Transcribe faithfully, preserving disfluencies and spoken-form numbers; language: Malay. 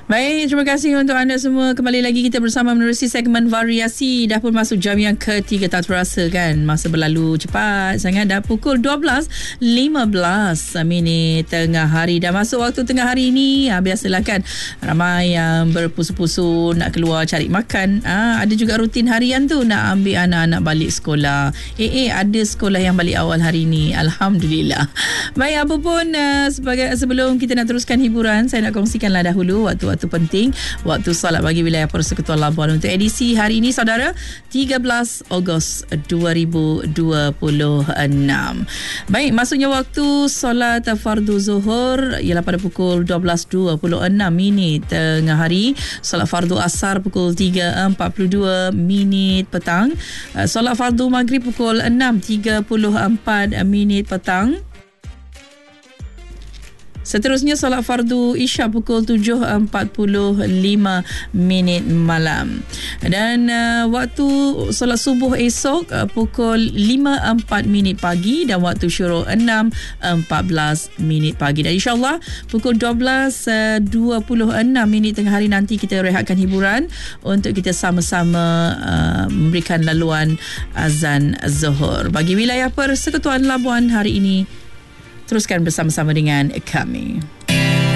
Baik, terima kasih untuk anda semua. Kembali lagi kita bersama menerusi segmen variasi. Dah pun masuk jam yang ketiga, tak terasa kan? Masa berlalu cepat sangat. Dah pukul dua belas lima belas minit tengah hari. Dah masuk waktu tengah hari ni. Ha, biasalah kan, ramai yang berpusu-pusu nak keluar cari makan. Ha, ada juga rutin harian tu nak ambil anak-anak balik sekolah. Eh, eh ada sekolah yang balik awal hari ni. Alhamdulillah. Baik, apa pun uh, sebagai, sebelum kita nak teruskan hiburan, saya nak kongsikanlah dahulu waktu-waktu penting, waktu solat bagi wilayah Persekutuan Labuan untuk edisi hari ini, saudara, tiga belas Ogos dua ribu dua puluh enam. Baik, masuknya waktu solat fardu zuhur ialah pada pukul dua belas dua puluh enam minit tengah hari. Solat fardu asar pukul tiga empat puluh dua minit petang. Solat fardu maghrib pukul enam tiga puluh empat minit petang. Seterusnya solat fardu isyak pukul tujuh empat puluh lima minit malam. Dan uh, waktu solat subuh esok uh, pukul lima empat minit pagi dan waktu syuruk enam empat belas minit pagi. Dan insyaAllah pukul dua belas dua puluh enam minit tengah hari nanti kita rehatkan hiburan untuk kita sama-sama uh, memberikan laluan azan zuhur bagi wilayah Persekutuan Labuan hari ini. Teruskan bersama-sama dengan kami.